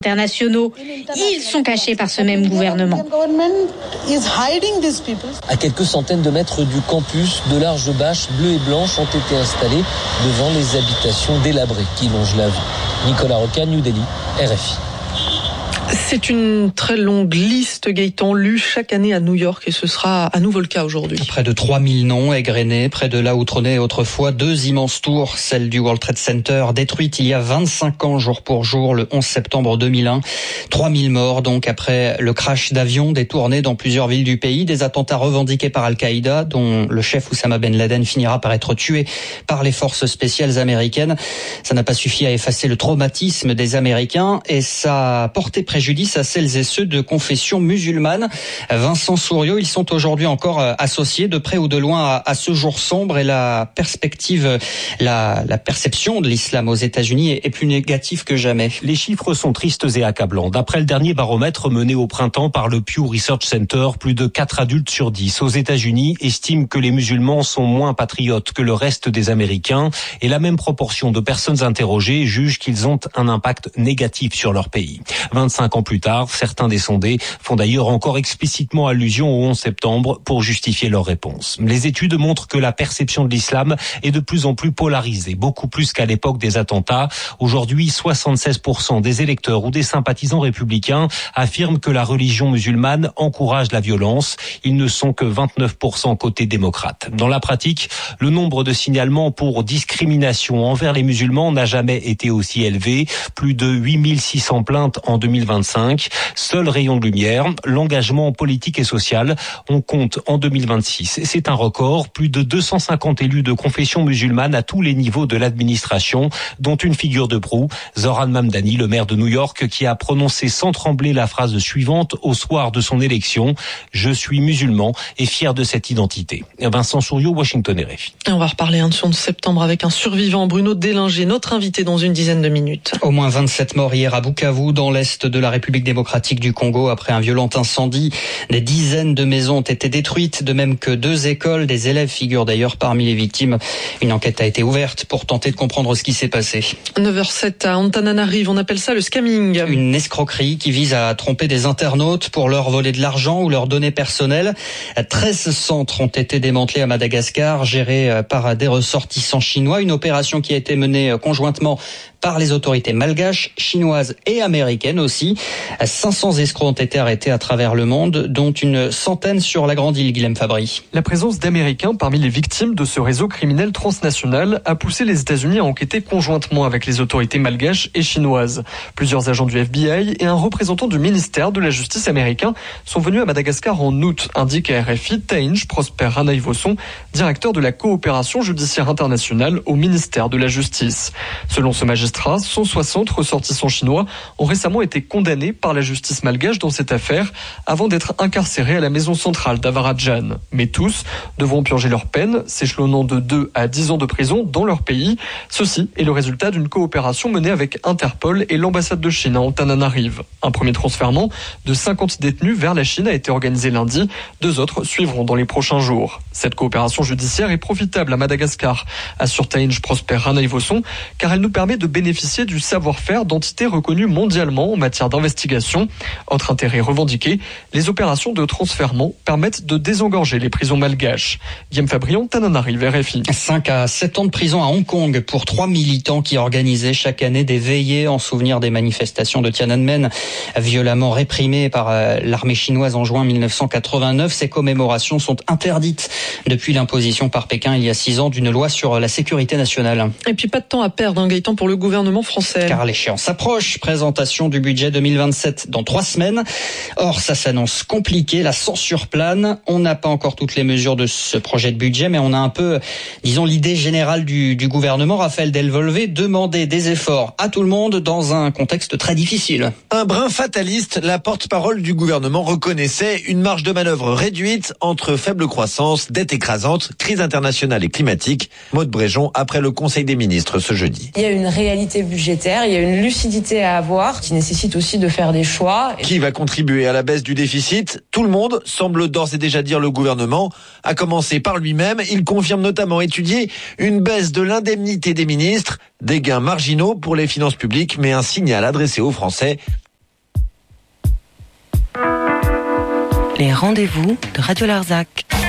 internationaux. Ils sont cachés par ce même gouvernement. À quelques centaines de mètres du campus, de larges bâches bleues et blanches ont été installées devant les habitations délabrées qui longent la vue. Nicolas Roca, New Delhi, RFI. C'est une très longue liste, Gaëtan, lue chaque année à New York, et ce sera à nouveau le cas aujourd'hui. Près de 3000 noms égrenés, près de là où trônaient autrefois deux immenses tours, celle du World Trade Center, détruite il y a 25 ans jour pour jour, le 11 septembre 2001. 3000 morts donc après le crash d'avion détourné dans plusieurs villes du pays, des attentats revendiqués par Al-Qaïda, dont le chef Oussama Ben Laden finira par être tué par les forces spéciales américaines. Ça n'a pas suffi à effacer le traumatisme des Américains et ça a porté préjudice à celles et ceux de confession musulmane. Vincent Souriau, ils sont aujourd'hui encore associés de près ou de loin à ce jour sombre, et la perspective, la perception de l'islam aux États-Unis est plus négative que jamais. Les chiffres sont tristes et accablants. D'après le dernier baromètre mené au printemps par le Pew Research Center, plus de 4 adultes sur 10 aux États-Unis estiment que les musulmans sont moins patriotes que le reste des Américains, et la même proportion de personnes interrogées jugent qu'ils ont un impact négatif sur leur pays. 25 ans plus tard, certains des sondés font d'ailleurs encore explicitement allusion au 11 septembre pour justifier leur réponse. Les études montrent que la perception de l'islam est de plus en plus polarisée, beaucoup plus qu'à l'époque des attentats. Aujourd'hui, 76% des électeurs ou des sympathisants républicains affirment que la religion musulmane encourage la violence. Ils ne sont que 29% côté démocrate. Dans la pratique, le nombre de signalements pour discrimination envers les musulmans n'a jamais été aussi élevé. Plus de 8600 plaintes en 2025. Seul rayon de lumière, l'engagement politique et social. On compte en 2026. C'est un record. Plus de 250 élus de confession musulmane à tous les niveaux de l'administration, dont une figure de proue, Zoran Mamdani, le maire de New York, qui a prononcé sans trembler la phrase suivante au soir de son élection: « Je suis musulman et fier de cette identité ». Vincent Souriau, Washington, RFI. On va reparler du 11 septembre avec un survivant, Bruno Délinger, notre invité dans une dizaine de minutes. Au moins 27 morts hier à Bukavu, dans l'est de la République démocratique du Congo, après un violent incendie. Des dizaines de maisons ont été détruites, de même que 2 écoles. Des élèves figurent d'ailleurs parmi les victimes. Une enquête a été ouverte pour tenter de comprendre ce qui s'est passé. 9h07 à Antananarive, on appelle ça le scamming. Une escroquerie qui vise à tromper des internautes pour leur voler de l'argent ou leurs données personnelles. 13 centres ont été démantelés à Madagascar, gérés par des ressortissants chinois. Une opération qui a été menée conjointement par les autorités malgaches, chinoises et américaines aussi. 500 escrocs ont été arrêtés à travers le monde, dont une centaine sur la grande île, Guilhem Fabry. La présence d'Américains parmi les victimes de ce réseau criminel transnational a poussé les États-Unis à enquêter conjointement avec les autorités malgaches et chinoises. Plusieurs agents du FBI et un représentant du ministère de la Justice américain sont venus à Madagascar en août, indique à RFI Tainj Prosper Ranaïvosson, directeur de la coopération judiciaire internationale au ministère de la Justice. Selon ce magistrat, 160 ressortissants chinois ont récemment été condamnés par la justice malgache dans cette affaire avant d'être incarcérés à la maison centrale d'Avaradjan. Mais tous devront purger leur peine, s'échelonnant de 2 à 10 ans de prison dans leur pays. Ceci est le résultat d'une coopération menée avec Interpol et l'ambassade de Chine à Antananarive. Un premier transfèrement de 50 détenus vers la Chine a été organisé lundi. 2 autres suivront dans les prochains jours. Cette coopération judiciaire est profitable à Madagascar, assure Tainj Prosper Ranaïvosson, car elle nous permet de bénéficier du savoir-faire d'entités reconnues mondialement en matière d'investigation. Autre intérêt revendiqué, les opérations de transfèrement permettent de désengorger les prisons malgaches. Guillaume Fabrion, Antananarive, RFI. 5 à 7 ans de prison à Hong Kong pour 3 militants qui organisaient chaque année des veillées en souvenir des manifestations de Tiananmen, violemment réprimées par l'armée chinoise en juin 1989. Ces commémorations sont interdites depuis l'imposition par Pékin il y a 6 ans d'une loi sur la sécurité nationale. Et puis pas de temps à perdre, Gaëtan, pour le gouvernement français. Car l'échéance approche, présentation du budget 2027 dans 3 semaines. Or, ça s'annonce compliqué, la censure plane. On n'a pas encore toutes les mesures de ce projet de budget, mais on a un peu, disons, l'idée générale du gouvernement. Raphaël Delvolvé demandait des efforts à tout le monde dans un contexte très difficile. Un brin fataliste, la porte-parole du gouvernement reconnaissait une marge de manœuvre réduite entre faible croissance, dette écrasante, crise internationale et climatique. Maude Bréjon, après le Conseil des ministres ce jeudi. Il y a une réalité budgétaire, il y a une lucidité à avoir qui nécessite aussi de faire des choix. Qui va contribuer à la baisse du déficit? Tout le monde, semble d'ores et déjà dire le gouvernement, à commencer par lui-même. Il confirme notamment étudier une baisse de l'indemnité des ministres, des gains marginaux pour les finances publiques, mais un signal adressé aux Français. Les rendez-vous de Radio Larzac.